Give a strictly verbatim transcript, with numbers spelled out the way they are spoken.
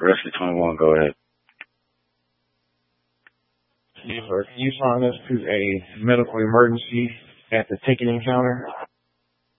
Rescue twenty-one, go ahead. Yes, sir. Can you sign us to a medical emergency at the ticketing counter?